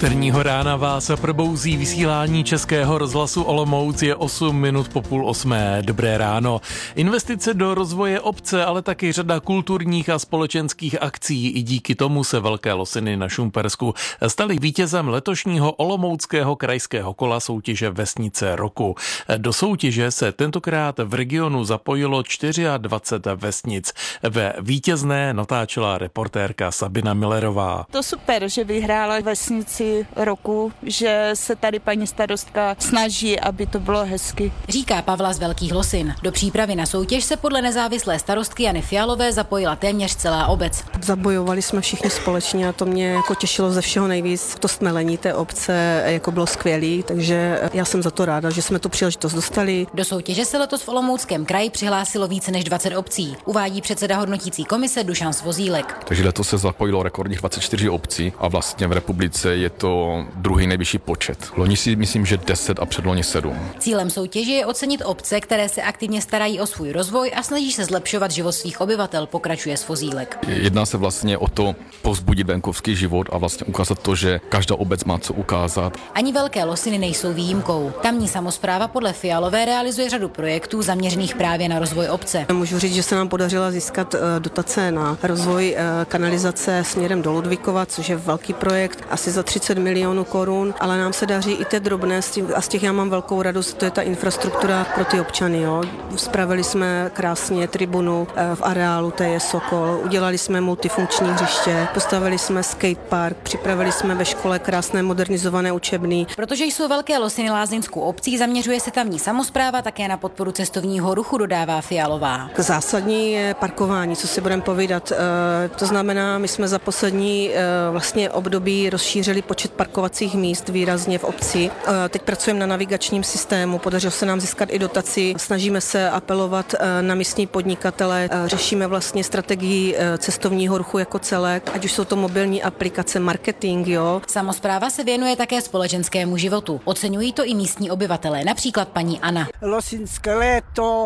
Úterního rána vás probouzí vysílání Českého rozhlasu Olomouc, je 8 minut po 7:30. Dobré ráno. Investice do rozvoje obce, ale taky řada kulturních a společenských akcí. I díky tomu se Velké Losiny na Šumpersku staly vítězem letošního olomouckého krajského kola soutěže Vesnice roku. Do soutěže se tentokrát v regionu zapojilo 24 vesnic. Ve vítězné natáčela reportérka Sabina Millerová. To super, že vyhrála Vesnici roku, že se tady paní starostka snaží, aby to bylo hezky. Říká Pavla z Velkých Losin. Do přípravy na soutěž se podle nezávislé starostky Jany Fialové zapojila téměř celá obec. Zabojovali jsme všichni společně a to mě jako těšilo ze všeho nejvíc. To stmelení té obce jako bylo skvělý, takže já jsem za to ráda, že jsme tu příležitost dostali. Do soutěže se letos v Olomouckém kraji přihlásilo více než 20 obcí, uvádí předseda hodnotící komise Dušan Svozílek. Takže letos se zapojilo rekordních 24 obcí a vlastně v republice je to druhý nejvyšší počet. Loni si myslím, že 10 a předloni 7. Cílem soutěže je ocenit obce, které se aktivně starají o svůj rozvoj a snaží se zlepšovat život svých obyvatel, pokračuje Svozílek. Jedná se vlastně o to povzbudit venkovský život a vlastně ukázat to, že každá obec má co ukázat. Ani Velké Losiny nejsou výjimkou. Tamní samospráva podle Fialové realizuje řadu projektů zaměřených právě na rozvoj obce. Můžu říct, že se nám podařilo získat dotace na rozvoj kanalizace směrem do Ludvíkova, což je velký projekt, asi za 30 milionů korun, ale nám se daří i ty drobné a z těch já mám velkou radost, to je ta infrastruktura pro ty občany. Jo. Spravili jsme krásně tribunu v areálu, to je Sokol, udělali jsme multifunkční hřiště, postavili jsme skatepark, připravili jsme ve škole krásné modernizované učebny. Protože jsou Velké Losiny lázeňskou obcí, zaměřuje se tamní samospráva také na podporu cestovního ruchu, dodává Fialová. Zásadní je parkování, co si budeme povídat. To znamená, my jsme za poslední vlastně období rozšířili počet parkovacích míst výrazně v obci. Teď pracujeme na navigačním systému, podařilo se nám získat i dotaci, snažíme se apelovat na místní podnikatele, řešíme vlastně strategii cestovního ruchu jako celek, ať už jsou to mobilní aplikace, marketing, jo. Samospráva se věnuje také společenskému životu. Oceňují to i místní obyvatelé, například paní Anna. Losinské léto,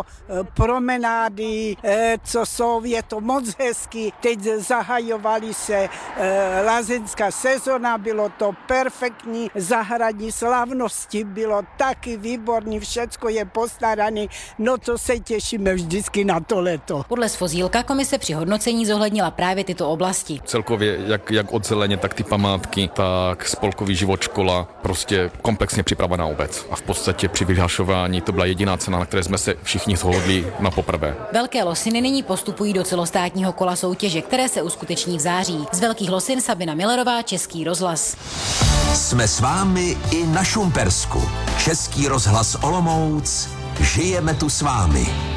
promenády, co jsou, je to moc hezky. Teď zahajovali se lázeňská sezona, bylo to perfektní, zahradní slavnosti bylo taky výborný, všecko je postarané, no to se těšíme vždycky na to léto. Podle Svozílka komise při hodnocení zohlednila právě tyto oblasti. Celkově jak od zeleně, tak ty památky, tak spolkový život, škola, prostě komplexně připravená obec. A v podstatě při vyhlašování to byla jediná cena, na které jsme se všichni shodli na poprvé. Velké Losiny nyní postupují do celostátního kola soutěže, které se uskuteční v září. Z Velkých Losin Sabina Millerová, Český rozhlas. Jsme s vámi i na Šumpersku. Český rozhlas Olomouc. Žijeme tu s vámi.